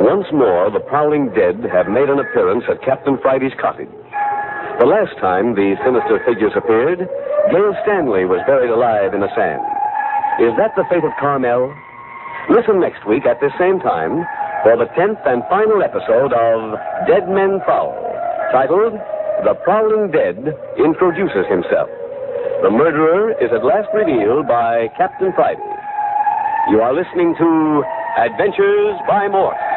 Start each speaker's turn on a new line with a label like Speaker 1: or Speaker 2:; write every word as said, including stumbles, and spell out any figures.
Speaker 1: Once more, the prowling dead have made an appearance at Captain Friday's cottage. The last time these sinister figures appeared, Gail Stanley was buried alive in the sand. Is that the fate of Carmel? Listen next week at this same time for the tenth and final episode of Dead Men Prowl, titled The Prowling Dead Introduces Himself. The murderer is at last revealed by Captain Friday. You are listening to Adventures by Morse.